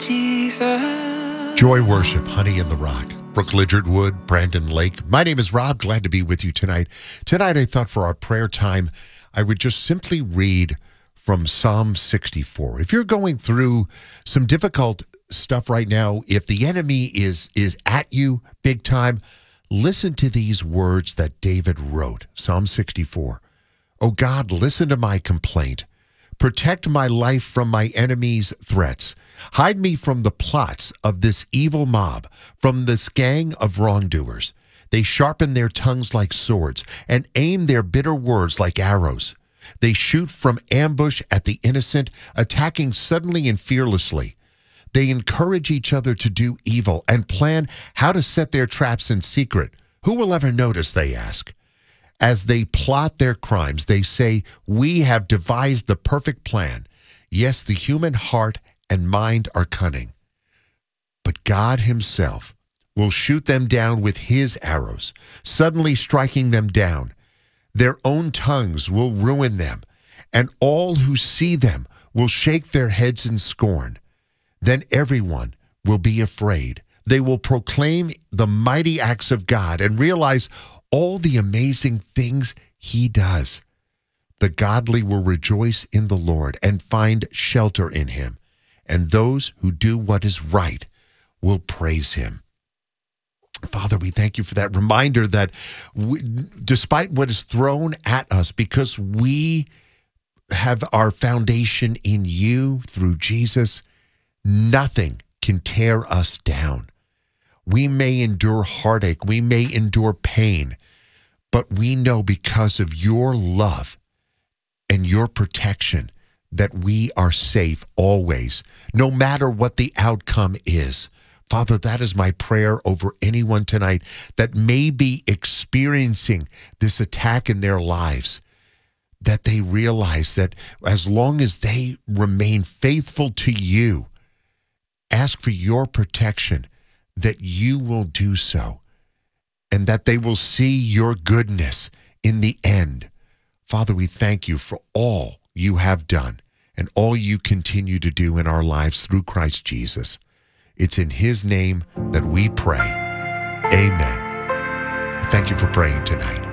Jesus. Joy Worship, Honey in the Rock. Brooke Lidgett Wood, Brandon Lake. My name is Rob. Glad to be with you tonight. Tonight, I thought for our prayer time, I would just simply read from Psalm 64. If you're going through some difficult stuff right now, if the enemy is at you big time, listen to these words that David wrote. Psalm 64. Oh God, listen to my complaint. Protect my life from my enemies' threats. Hide me from the plots of this evil mob, from this gang of wrongdoers. They sharpen their tongues like swords and aim their bitter words like arrows. They shoot from ambush at the innocent, attacking suddenly and fearlessly. They encourage each other to do evil and plan how to set their traps in secret. Who will ever notice, they ask. As they plot their crimes, they say, we have devised the perfect plan. Yes, the human heart and mind are cunning. But God himself will shoot them down with his arrows, suddenly striking them down. Their own tongues will ruin them, and all who see them will shake their heads in scorn. Then everyone will be afraid. They will proclaim the mighty acts of God and realize all the amazing things he does. The godly will rejoice in the Lord and find shelter in him, and those who do what is right will praise him. Father, we thank you for that reminder that despite what is thrown at us, because we have our foundation in you through Jesus, nothing can tear us down. We may endure heartache, we may endure pain, but we know because of your love and your protection that we are safe always, no matter what the outcome is. Father, that is my prayer over anyone tonight that may be experiencing this attack in their lives, that they realize that as long as they remain faithful to you, ask for your protection, that you will do so, and that they will see your goodness in the end. Father, we thank you for all you have done and all you continue to do in our lives through Christ Jesus. It's in his name that we pray. Amen. Thank you for praying tonight.